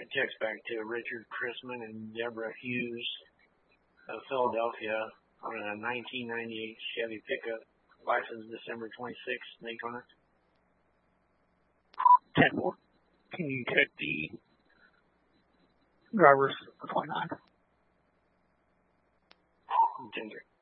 a text back to Richard Chrisman and Deborah Hughes of Philadelphia on a 1998 Chevy pickup, license December 26th, Daytona. 10-4. Can you check the drivers for 29? 10-3.